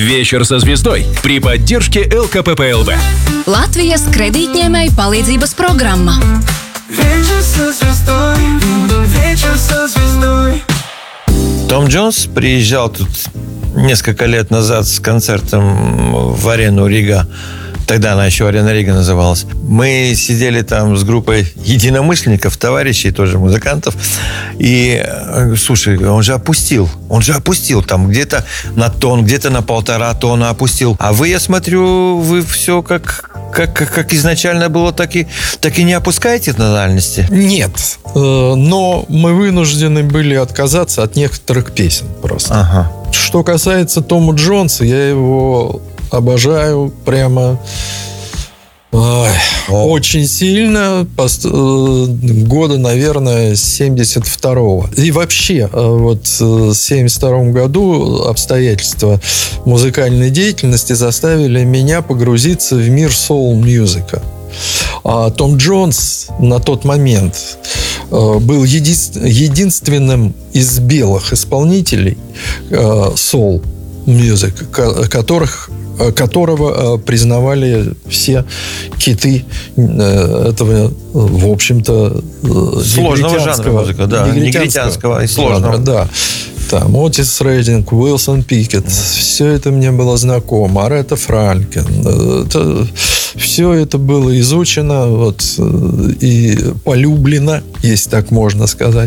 Вечер со звездой при поддержке ЛКПП-ЛВ. Латвijas kredītņēmēju palīdzības programma. Вечер со звездой, вечер со звездой. Том Джонс приезжал тут несколько лет назад с концертом в арену Рига. Тогда она еще Арена Рига называлась. Мы сидели там с группой единомышленников, товарищей, тоже музыкантов. И, слушай, он же опустил там где-то на тон, где-то на 1,5 тона опустил. А вы, я смотрю, вы все как изначально было, так и не опускаете тональности? Нет, но мы вынуждены были отказаться от некоторых песен просто. Ага. Что касается Тома Джонса, я его обожаю прямо очень сильно, года, наверное, 72-го. И вообще, вот в 72-м году обстоятельства музыкальной деятельности заставили меня погрузиться в мир соул-мьюзика. А Том Джонс на тот момент был единственным из белых исполнителей соул-мьюзик, которого признавали все киты этого, в общем-то, сложного жанра музыка, да, негритянского и сложного. Да. Там Отис Рейдинг, Уилсон Пикет, все это мне было знакомо. Аретта Франклин. Все это было изучено и полюблено, если так можно сказать,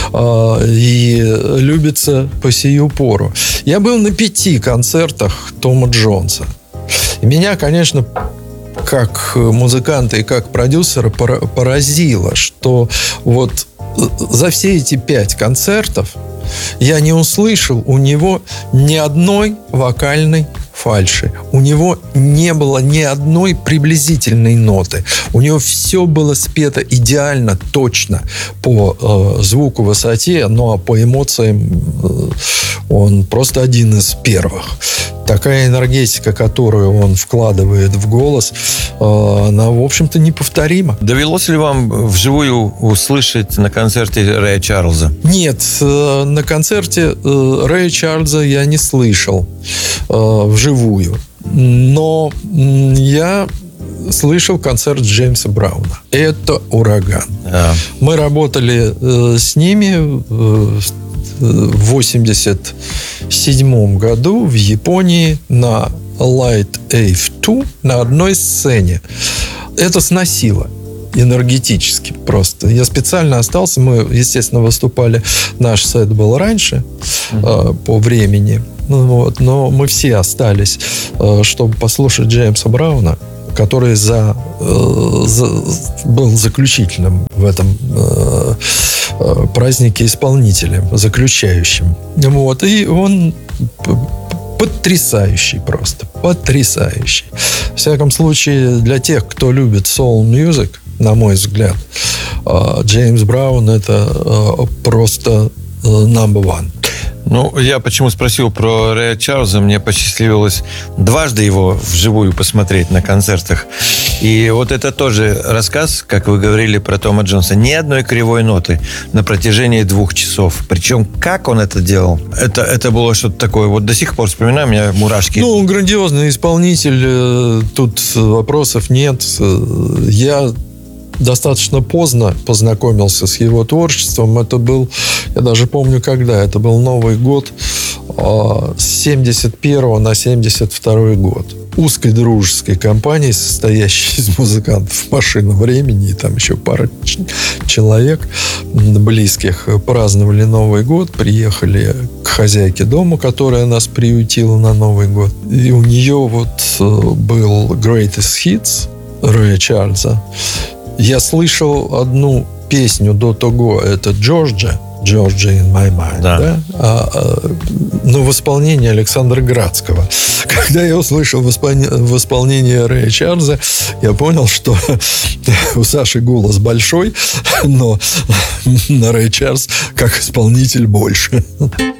и любится по сию пору. Я был на 5 концертах Тома Джонса. И меня, конечно, как музыканта и как продюсера поразило, что вот за все эти 5 концертов я не услышал у него ни одной вокальной фальши. У него не было ни одной приблизительной ноты. У него все было спето идеально, точно по звуку, высоте, но по эмоциям он просто один из первых. Такая энергетика, которую он вкладывает в голос, она, в общем-то, неповторима. Довелось ли вам вживую услышать на концерте Рэя Чарльза? Нет, на концерте Рэя Чарльза я не слышал вживую. Но я слышал концерт Джеймса Брауна. Это ураган. Да. Мы работали с ними в 1987 году в Японии на Light Ave 2 на одной сцене. Это сносило энергетически просто. Я специально остался. Мы, естественно, выступали. Наш сет был раньше по времени. Но мы все остались, чтобы послушать Джеймса Брауна, который был заключительным в этом празднике исполнителем, заключающим. И он потрясающий просто. Потрясающий. В всяком случае, для тех, кто любит soul-music, на мой взгляд, Джеймс Браун — это просто number one. Ну, я почему спросил про Рэя Чарльза. Мне посчастливилось дважды его вживую посмотреть на концертах. И вот это тоже рассказ, как вы говорили про Тома Джонса. Ни одной кривой ноты на протяжении 2 часов. Причем, как он это делал? Это было что-то такое. Вот до сих пор вспоминаю, у меня мурашки. Ну, он грандиозный исполнитель. Тут вопросов нет. Я достаточно поздно познакомился с его творчеством. Это был, я даже помню, когда. Это был Новый год с 71 на 72 год. Узкой дружеской компании, состоящей из музыкантов «Машина времени», и там еще пара человек близких, праздновали Новый год, приехали к хозяйке дома, которая нас приютила на Новый год. И у нее был Greatest Hits Рэя Чарльза. Я слышал одну песню до того, это Georgia in my mind, да? Но в исполнении Александра Градского. Когда я услышал в исполнении Рэя Чарльза, я понял, что у Саши голос большой, но на Рэй Чарльз как исполнитель больше.